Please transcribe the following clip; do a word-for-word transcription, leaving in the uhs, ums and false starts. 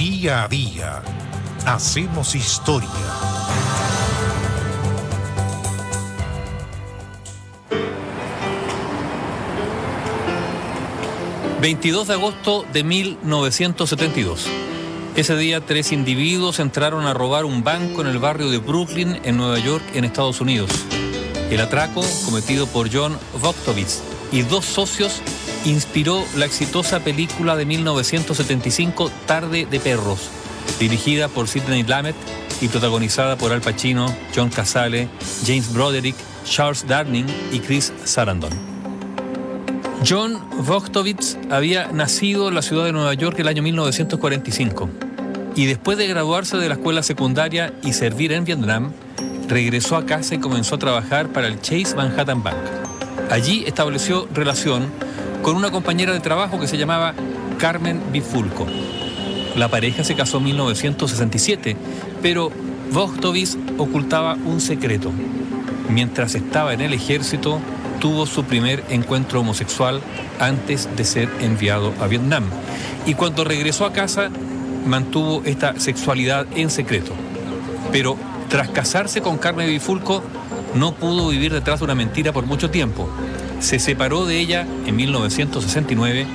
Día a día hacemos historia. veintidós de agosto de mil novecientos setenta y dos. Ese día, tres individuos entraron a robar un banco en el barrio de Brooklyn, en Nueva York, en Estados Unidos. El atraco, cometido por John Vogtovich y dos socios, inspiró la exitosa película de mil novecientos setenta y cinco, Tarde de Perros, dirigida por Sidney Lumet y protagonizada por Al Pacino, John Cazale, James Broderick, Charles Darning y Chris Sarandon. John Vogtovich había nacido en la ciudad de Nueva York el año mil novecientos cuarenta y cinco y después de graduarse de la escuela secundaria y servir en Vietnam, regresó a casa y comenzó a trabajar para el Chase Manhattan Bank. Allí estableció relación con una compañera de trabajo que se llamaba Carmen Bifulco. La pareja se casó en mil novecientos sesenta y siete, pero Vogtovich ocultaba un secreto. Mientras estaba en el ejército, tuvo su primer encuentro homosexual antes de ser enviado a Vietnam. Y cuando regresó a casa, mantuvo esta sexualidad en secreto. Pero tras casarse con Carmen Bifulco, no pudo vivir detrás de una mentira por mucho tiempo. Se separó de ella en mil novecientos sesenta y nueve